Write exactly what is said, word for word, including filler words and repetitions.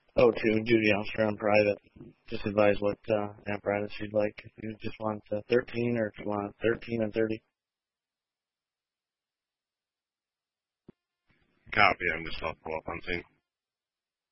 Oh, to Judy Oster on private. Just advise what uh, apparatus you'd like. If you just want uh, thirteen or if you want thirteen and thirty. Copy. I'm just helpful up on things.